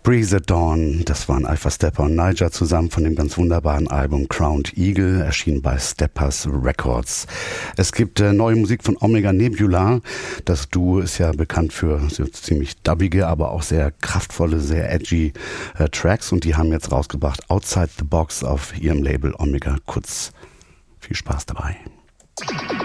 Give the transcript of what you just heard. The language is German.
Breeze at Dawn, das waren Alpha Stepper und Niger zusammen von dem ganz wunderbaren Album Crowned Eagle, erschienen bei Steppers Records. Es gibt neue Musik von Omega Nebula. Das Duo ist ja bekannt für so ziemlich dubbige, aber auch sehr kraftvolle, sehr edgy Tracks und die haben jetzt rausgebracht Outside the Box auf ihrem Label Omega Kutz. Viel Spaß dabei.